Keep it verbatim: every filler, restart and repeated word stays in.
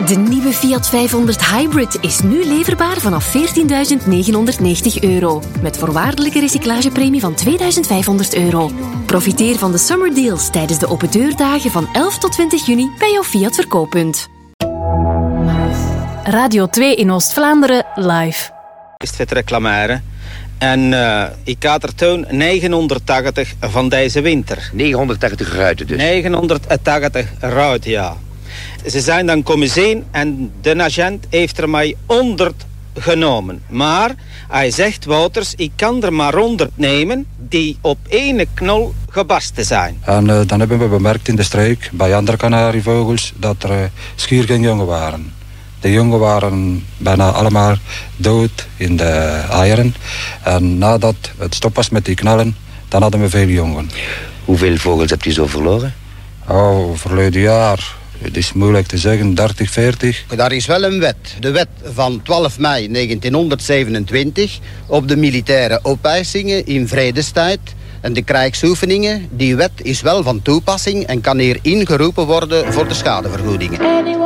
De nieuwe Fiat vijfhonderd Hybrid is nu leverbaar vanaf veertienduizend negenhonderdnegentig euro. Met voorwaardelijke recyclagepremie van tweeduizend vijfhonderd euro. Profiteer van de summer deals tijdens de open deurdagen van elf tot twintig juni bij jouw Fiat verkooppunt. Radio twee in Oost-Vlaanderen live. Is het reclameren. En uh, ik had er toen negenhonderdtachtig van deze winter. negenhonderdtachtig ruiten dus? negenhonderdtachtig ruiten, ja. Ze zijn dan komen zien en de agent heeft er mij honderd genomen. Maar hij zegt, Wouters, ik kan er maar honderd nemen die op ene knol gebarsten zijn. En uh, dan hebben we bemerkt in de streek, bij andere kanarievogels, dat er uh, schier geen jongen waren. De jongen waren bijna allemaal dood in de eieren. En nadat het stop was met die knallen, dan hadden we veel jongen. Hoeveel vogels heb je zo verloren? Oh, verleden jaar. Het is moeilijk te zeggen, dertig, veertig. Daar is wel een wet. De wet van twaalf mei negentienhonderdzevenentwintig op de militaire opeisingen in vredestijd en de krijgsoefeningen. Die wet is wel van toepassing en kan hier ingeroepen worden voor de schadevergoedingen.